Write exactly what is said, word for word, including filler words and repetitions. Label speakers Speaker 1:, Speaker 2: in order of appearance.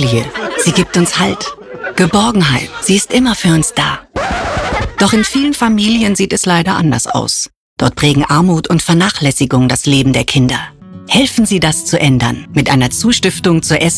Speaker 1: Familie. Sie gibt uns Halt, Geborgenheit. Sie ist immer für uns da. Doch in vielen Familien sieht es leider anders aus. Dort prägen Armut und Vernachlässigung das Leben der Kinder. Helfen Sie, das zu ändern mit einer Zustiftung zur